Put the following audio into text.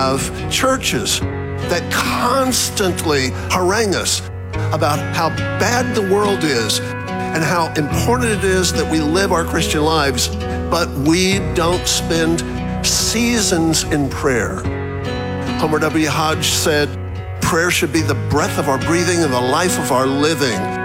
have churches that constantly harangue us about how bad the world is and how important it is that we live our Christian lives, but we don't spend seasons in prayer. Homer W. Hodge said, prayer should be the breath of our breathing and the life of our living.